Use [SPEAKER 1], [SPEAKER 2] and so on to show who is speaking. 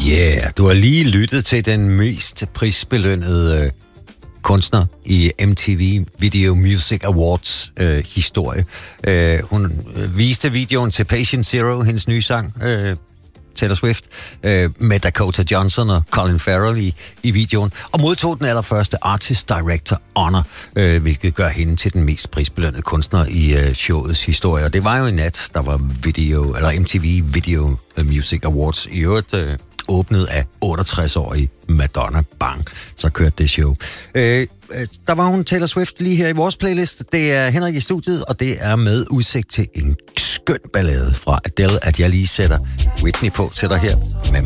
[SPEAKER 1] Yeah, du har lige lyttet til den mest prisbelønnede kunstner i MTV Video Music Awards historie. Hun viste videoen til Patient Zero, hendes nye sang, Taylor Swift, med Dakota Johnson og Colin Farrell i videoen, og modtog den allerførste Artist Director Honor, hvilket gør hende til den mest prisbelønnede kunstner i showets historie. Og det var jo i nat, der var MTV Video Music Awards i øvrigt åbnet af 68-årige Madonna. Bang, så kørte det show. Der var hun, Taylor Swift, lige her i vores playlist. Det er Henrik i studiet, og det er med udsigt til en skøn ballade fra Adele, at jeg lige sætter Whitney på til dig her med